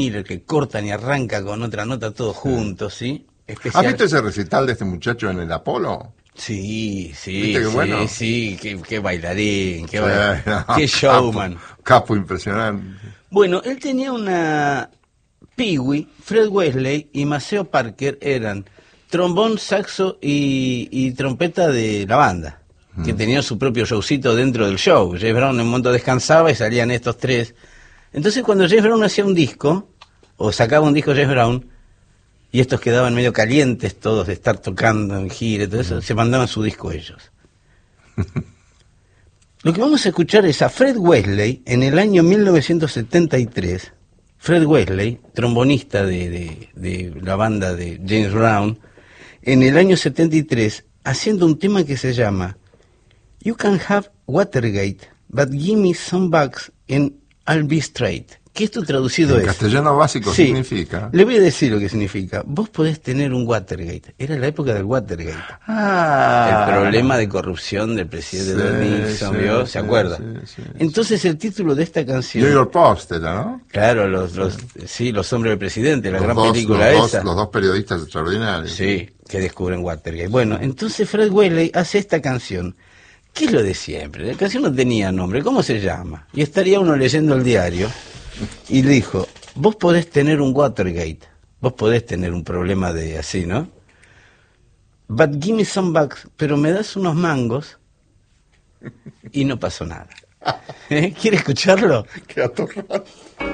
Miller, que cortan y arranca con otra nota todos juntos, ¿sí? ¿Has Especial. visto ese recital de este muchacho en el Apolo? Sí, sí, ¿Viste qué sí, bueno? sí, qué bailarín, Sí, no, qué showman. Capo impresionante. Bueno, él tenía una Pee-wee, Fred Wesley y Maceo Parker eran trombón, saxo y trompeta de la banda, que tenían su propio showcito dentro del show. James Brown en un momento descansaba y salían estos tres. Entonces cuando James Brown hacía un disco, o sacaba un disco James Brown, y estos quedaban medio calientes todos de estar tocando en gira y todo eso, se mandaban su disco ellos. Lo que vamos a escuchar es a Fred Wesley en el año 1973. Fred Wesley, trombonista de la banda de James Brown, en el año 73, haciendo un tema que se llama You Can Have Watergate, but give me some bucks and I'll be straight. Que esto traducido En es... castellano básico Sí, significa... le voy a decir lo que significa. Vos podés tener un Watergate. Era la época del Watergate. Ah, El problema de corrupción del presidente Nixon, ¿vio? ¿Se acuerda? Sí, Entonces el título de esta canción... New York Post era, ¿no? Claro, los hombres del presidente, la gran película los esa. los dos periodistas extraordinarios. Sí, que descubren Watergate. Bueno, entonces Fred Wesley hace esta canción, que es lo de siempre. La canción no tenía nombre, ¿cómo se llama? Y estaría uno leyendo el diario y le dijo, vos podés tener un Watergate, vos podés tener un problema de así, ¿no? But give me some bucks, pero me das unos mangos y no pasó nada. ¿Quiere escucharlo? Qué atorrado.